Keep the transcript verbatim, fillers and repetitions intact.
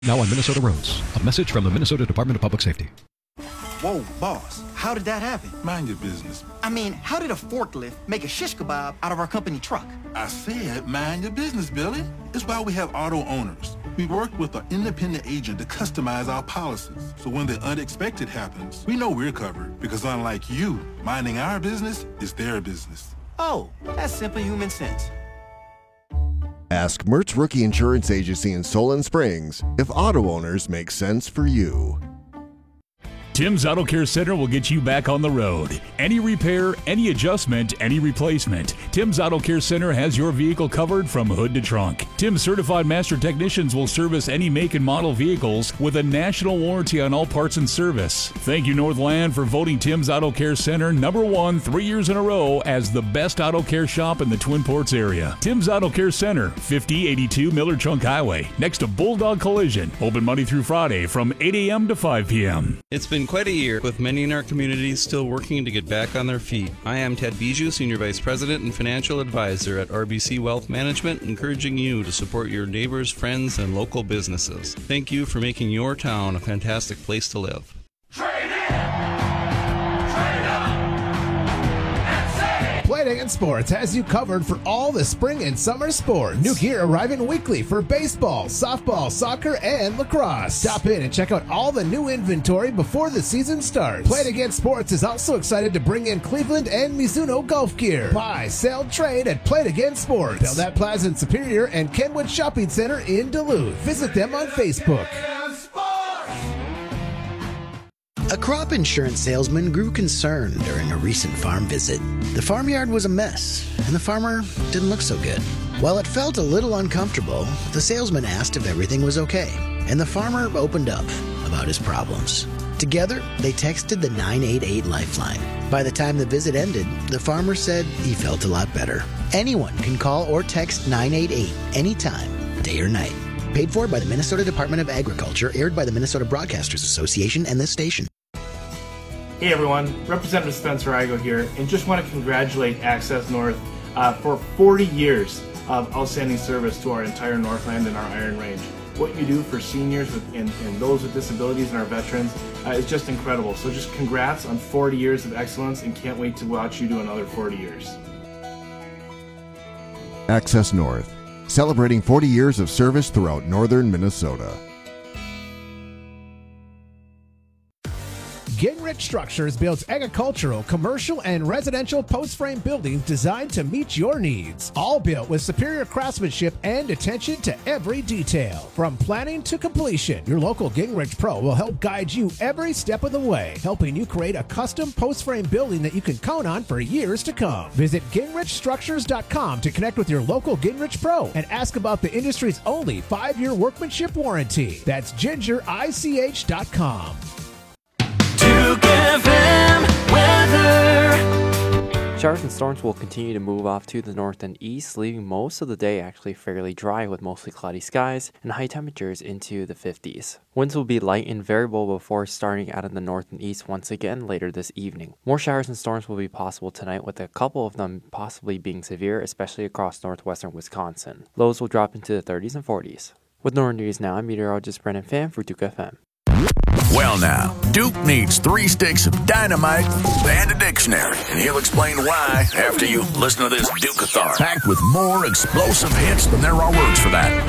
Now on Minnesota Roads, a message from the Minnesota Department of Public Safety. Whoa, boss, how did that happen? Mind your business. I mean, how did a forklift make a shish kebab out of our company truck? I said mind your business, Billy. It's why we have auto owners. We work with an independent agent to customize our policies. So when the unexpected happens, we know we're covered because unlike you, minding our business is their business. Oh, that's simple human sense. Ask Mertz Rookie Insurance Agency in Solon Springs if auto owners make sense for you. Tim's Auto Care Center will get you back on the road. Any repair, any adjustment, any replacement. Tim's Auto Care Center has your vehicle covered from hood to trunk. Tim's certified master technicians will service any make and model vehicles with a national warranty on all parts and service. Thank you, Northland, for voting Tim's Auto Care Center number one three years in a row as the best auto care shop in the Twin Ports area. Tim's Auto Care Center, fifty eighty-two Miller Trunk Highway, next to Bulldog Collision. Open Monday through Friday from eight a.m. to five p.m. It's been quite a year, with many in our community still working to get back on their feet. I am Ted Bijou, Senior Vice President and Financial Advisor at R B C Wealth Management, encouraging you to support your neighbors, friends, and local businesses. Thank you for making your town a fantastic place to live. Trade in! Trade up! And save! Play It Again Sports has you covered for all the spring and summer sports. New gear arriving weekly for baseball, softball, soccer, and lacrosse. Stop in and check out all the new inventory before the season starts. Play It Again Sports is also excited to bring in Cleveland and Mizuno golf gear. Buy, sell, trade at Play It Again Sports. Belknap Plaza in Superior and Kenwood Shopping Center in Duluth. Visit them on Facebook. A crop insurance salesman grew concerned during a recent farm visit. The farmyard was a mess, and the farmer didn't look so good. While it felt a little uncomfortable, the salesman asked if everything was okay, and the farmer opened up about his problems. Together, they texted the nine eight eight Lifeline. By the time the visit ended, the farmer said he felt a lot better. Anyone can call or text nine eight eight anytime, day or night. Paid for by the Minnesota Department of Agriculture, aired by the Minnesota Broadcasters Association and this station. Hey everyone, Representative Spencer Igo here, and just want to congratulate Access North uh, for forty years of outstanding service to our entire Northland and our Iron Range. What you do for seniors with, and, and those with disabilities and our veterans uh, is just incredible. So just congrats on forty years of excellence, and can't wait to watch you do another forty years. Access North, celebrating forty years of service throughout northern Minnesota. Gingrich Structures builds agricultural, commercial, and residential post-frame buildings designed to meet your needs. All built with superior craftsmanship and attention to every detail. From planning to completion, your local Gingrich Pro will help guide you every step of the way, helping you create a custom post-frame building that you can count on for years to come. Visit gingrich structures dot com to connect with your local Gingrich Pro and ask about the industry's only five-year workmanship warranty. That's ginger I C H dot com. Duke F M weather. Showers and storms will continue to move off to the north and east, leaving most of the day actually fairly dry with mostly cloudy skies and high temperatures into the fifties. Winds will be light and variable before starting out in the north and east once again later this evening. More showers and storms will be possible tonight, with a couple of them possibly being severe, especially across northwestern Wisconsin. Lows will drop into the thirties and forties. With Northern News Now, I'm meteorologist Brennan Pham for Duke F M. Well now, Duke needs three sticks of dynamite and a dictionary, and he'll explain why after you listen to this Duke-a-thon, packed with more explosive hits than there are words for that.